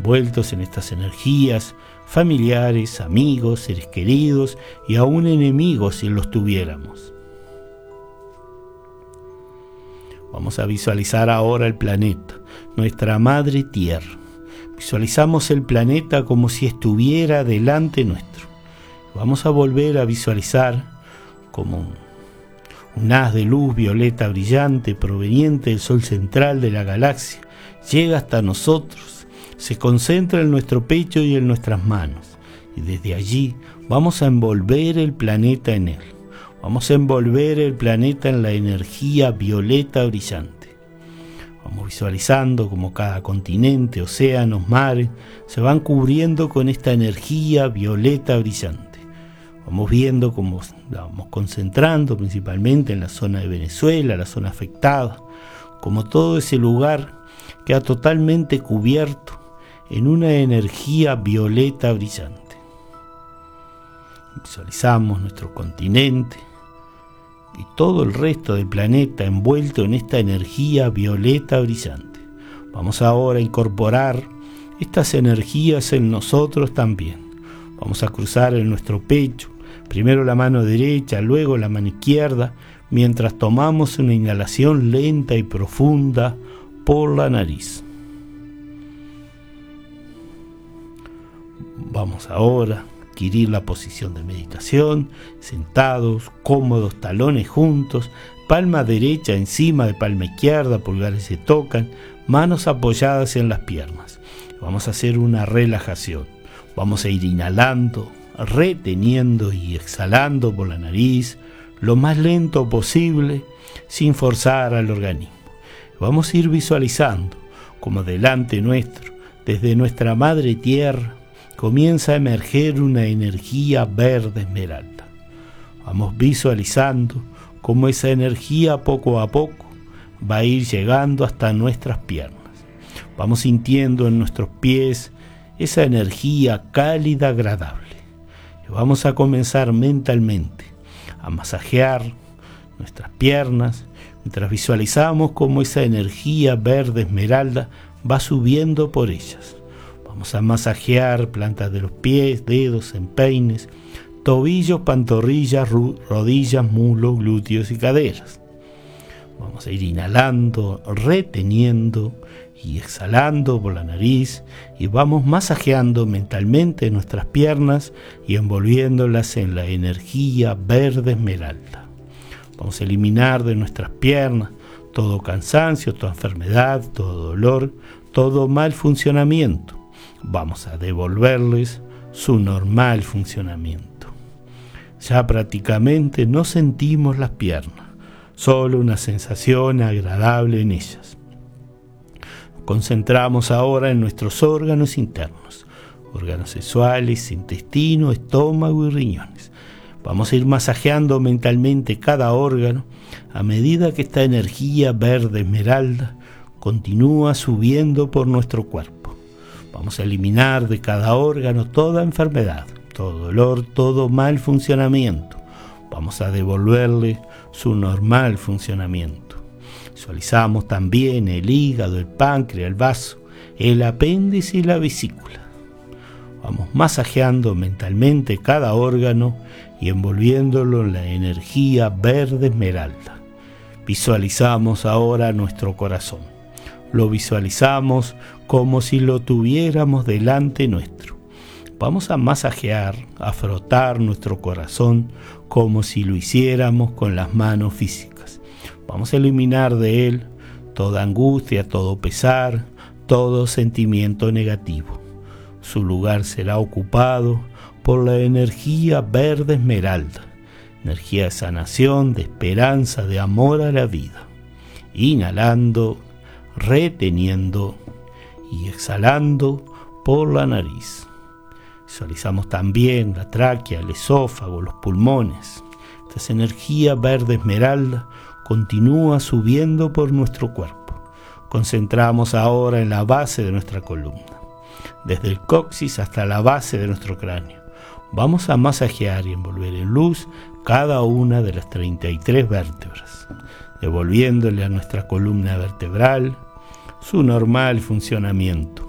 envueltos en estas energías, familiares, amigos, seres queridos y aún enemigos si los tuviéramos. Vamos a visualizar ahora el planeta, nuestra madre tierra. Visualizamos el planeta como si estuviera delante nuestro. Vamos a volver a visualizar como un haz de luz violeta brillante proveniente del sol central de la galaxia. Llega hasta nosotros, se concentra en nuestro pecho y en nuestras manos. Y desde allí vamos a envolver el planeta en él. Vamos a envolver el planeta en la energía violeta brillante. Vamos visualizando como cada continente, océanos, mares se van cubriendo con esta energía violeta brillante. Vamos viendo cómo la vamos concentrando principalmente en la zona de Venezuela, la zona afectada, como todo ese lugar queda totalmente cubierto en una energía violeta brillante. Visualizamos nuestro continente y todo el resto del planeta envuelto en esta energía violeta brillante. Vamos ahora a incorporar estas energías en nosotros también. Vamos a cruzar en nuestro pecho, primero la mano derecha, luego la mano izquierda, mientras tomamos una inhalación lenta y profunda por la nariz. Vamos ahora adquirir la posición de meditación, sentados, cómodos, talones juntos, palma derecha encima de palma izquierda, pulgares se tocan, manos apoyadas en las piernas. Vamos a hacer una relajación. Vamos a ir inhalando, reteniendo y exhalando por la nariz, lo más lento posible, sin forzar al organismo. Vamos a ir visualizando como delante nuestro, desde nuestra madre tierra, comienza a emerger una energía verde esmeralda. Vamos visualizando cómo esa energía poco a poco va a ir llegando hasta nuestras piernas. Vamos sintiendo en nuestros pies esa energía cálida, agradable. Y vamos a comenzar mentalmente a masajear nuestras piernas mientras visualizamos cómo esa energía verde esmeralda va subiendo por ellas. Vamos a masajear plantas de los pies, dedos, empeines, tobillos, pantorrillas, rodillas, muslos, glúteos y caderas. Vamos a ir inhalando, reteniendo y exhalando por la nariz y vamos masajeando mentalmente nuestras piernas y envolviéndolas en la energía verde esmeralda. Vamos a eliminar de nuestras piernas todo cansancio, toda enfermedad, todo dolor, todo mal funcionamiento. Vamos a devolverles su normal funcionamiento. Ya prácticamente no sentimos las piernas, solo una sensación agradable en ellas. Nos concentramos ahora en nuestros órganos internos, órganos sexuales, intestino, estómago y riñones. Vamos a ir masajeando mentalmente cada órgano a medida que esta energía verde esmeralda continúa subiendo por nuestro cuerpo. Vamos a eliminar de cada órgano toda enfermedad, todo dolor, todo mal funcionamiento. Vamos a devolverle su normal funcionamiento. Visualizamos también el hígado, el páncreas, el vaso, el apéndice y la vesícula. Vamos masajeando mentalmente cada órgano y envolviéndolo en la energía verde esmeralda. Visualizamos ahora nuestro corazón. Lo visualizamos como si lo tuviéramos delante nuestro. Vamos a masajear, a frotar nuestro corazón como si lo hiciéramos con las manos físicas. Vamos a eliminar de él toda angustia, todo pesar, todo sentimiento negativo. Su lugar será ocupado por la energía verde esmeralda, energía de sanación, de esperanza, de amor a la vida. Inhalando, reteniendo y exhalando por la nariz. Visualizamos también la tráquea, el esófago, los pulmones. Esta energía verde esmeralda continúa subiendo por nuestro cuerpo. Concentramos ahora en la base de nuestra columna, desde el coxis hasta la base de nuestro cráneo. Vamos a masajear y envolver en luz cada una de las 33 vértebras, devolviéndole a nuestra columna vertebral su normal funcionamiento.